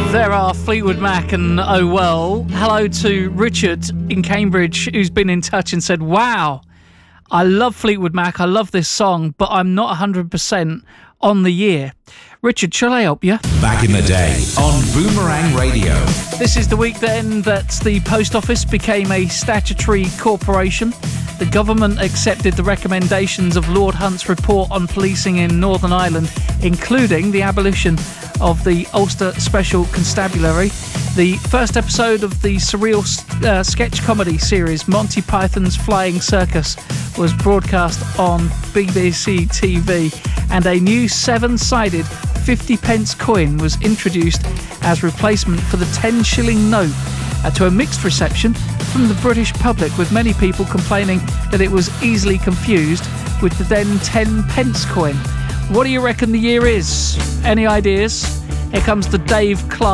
There are Fleetwood Mac and Oh Well. Hello to Richard in Cambridge, who's been in touch and said, wow, I love Fleetwood Mac, I love this song, but I'm not 100% on the year. Richard, shall I help you? Back in the day on Boomerang Radio. This is the week then that the Post Office became a statutory corporation. The government accepted the recommendations of Lord Hunt's report on policing in Northern Ireland, including the abolition of the Ulster Special Constabulary. The first episode of the surreal sketch comedy series Monty Python's Flying Circus was broadcast on BBC TV, and a new 7-sided 50p coin was introduced as replacement for the 10-shilling note, to a mixed reception from the British public, with many people complaining that it was easily confused with the then 10p coin. What do you reckon the year is? Any ideas? Here comes the Dave Clark